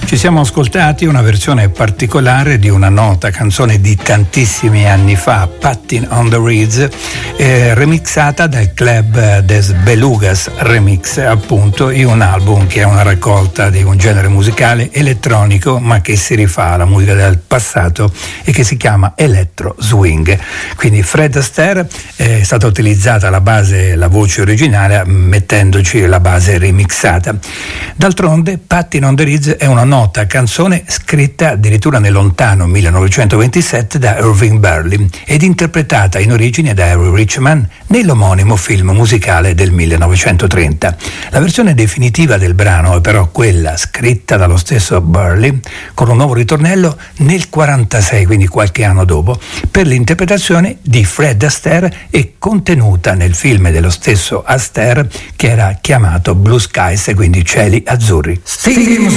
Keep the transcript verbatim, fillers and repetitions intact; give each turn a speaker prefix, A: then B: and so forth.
A: Ci siamo ascoltati una versione particolare di una nota canzone di tantissimi anni fa, Pattin' on the Reeds, eh, remixata dal Club des Belugas Remix, appunto, in un album che è una raccolta di un genere musicale elettronico ma che si rifà alla musica del passato e che si chiama Electro Swing. Quindi Fred Astaire è stata utilizzata la base, la voce originale, mettendoci la base remixata. D'altronde Pattin' on the Reeds è una nota canzone scritta addirittura nel lontano millenovecentoventisette da Irving Berlin ed interpretata in origine da Harry Richman nell'omonimo film musicale del millenovecentotrenta. La versione definitiva del brano è però quella scritta dallo stesso Berlin con un nuovo ritornello nel quarantasei, quindi qualche anno dopo, per l'interpretazione di Fred Astaire e contenuta nel film dello stesso Astaire che era chiamato Blue Skies, e quindi Cieli Azzurri. Sì,